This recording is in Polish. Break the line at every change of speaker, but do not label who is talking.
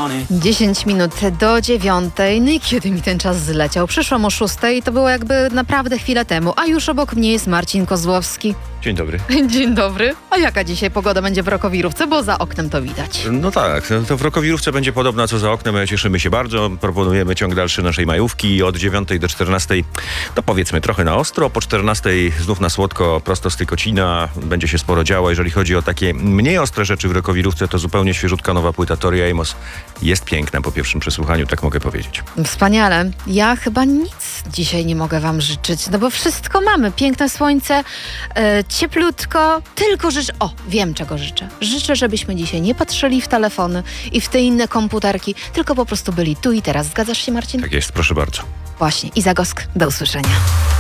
10 minut do 9. No i kiedy mi ten czas zleciał? Przyszłam o 6 i to było jakby naprawdę chwilę temu. A już obok mnie jest Marcin Kozłowski.
Dzień dobry.
Dzień dobry. A jaka dzisiaj pogoda będzie w Rokowirówce? Bo za oknem to widać.
No tak, to w Rokowirówce będzie podobna co za oknem, ale cieszymy się bardzo. Proponujemy ciąg dalszy naszej majówki od 9 do 14. To powiedzmy trochę na ostro, po 14 znów na słodko, prosto z Tykocina. Będzie się sporo działo. Jeżeli chodzi o takie mniej ostre rzeczy w Rokowirówce, to zupełnie świeżutka nowa płyta Tori Amos jest piękna po pierwszym przesłuchaniu, tak mogę powiedzieć.
Wspaniale. Ja chyba nic dzisiaj nie mogę wam życzyć, no bo wszystko mamy. Piękne słońce, cieplutko, tylko życzę... O, wiem czego życzę. Życzę, żebyśmy dzisiaj nie patrzyli w telefony i w te inne komputerki, tylko po prostu byli tu i teraz. Zgadzasz się, Marcin?
Tak jest, proszę bardzo.
Właśnie. Iza Gosk, do usłyszenia.